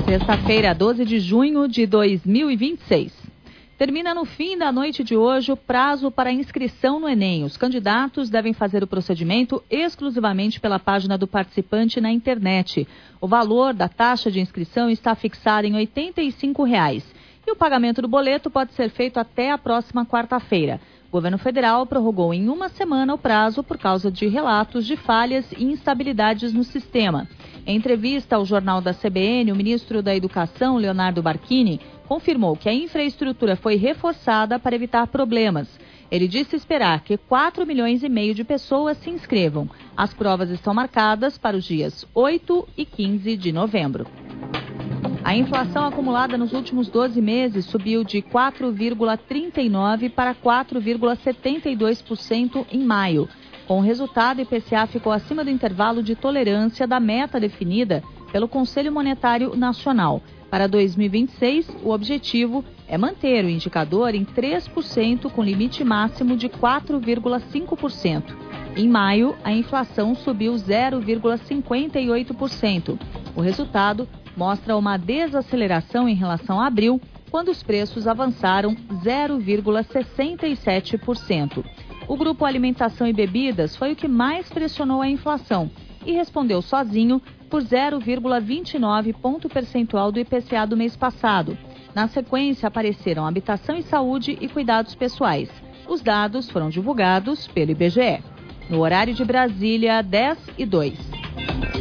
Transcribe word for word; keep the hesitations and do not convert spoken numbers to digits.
Sexta-feira, doze de junho de dois mil e vinte e seis. Termina no fim da noite de hoje o prazo para inscrição no Enem. Os candidatos devem fazer o procedimento exclusivamente pela página do participante na internet. O valor da taxa de inscrição está fixado em oitenta e cinco reais. E o pagamento do boleto pode ser feito até a próxima quarta-feira. O governo federal prorrogou em uma semana o prazo por causa de relatos de falhas e instabilidades no sistema. Em entrevista ao Jornal da C B N, o ministro da Educação, Leonardo Barquini, confirmou que a infraestrutura foi reforçada para evitar problemas. Ele disse esperar que quatro milhões e meio de pessoas se inscrevam. As provas estão marcadas para os dias oito e quinze de novembro. A inflação acumulada nos últimos doze meses subiu de quatro vírgula trinta e nove por cento para quatro vírgula setenta e dois por cento em maio. Com o resultado, o I P C A ficou acima do intervalo de tolerância da meta definida pelo Conselho Monetário Nacional. Para dois mil e vinte e seis, o objetivo é manter o indicador em três por cento, com limite máximo de quatro vírgula cinco por cento. Em maio, a inflação subiu zero vírgula cinquenta e oito por cento. O resultado mostra uma desaceleração em relação a abril, quando os preços avançaram zero vírgula sessenta e sete por cento. O grupo Alimentação e Bebidas foi o que mais pressionou a inflação e respondeu sozinho por zero vírgula vinte e nove ponto percentual do I P C A do mês passado. Na sequência, apareceram habitação e saúde e cuidados pessoais. Os dados foram divulgados pelo I B G E. No horário de Brasília, dez e dois.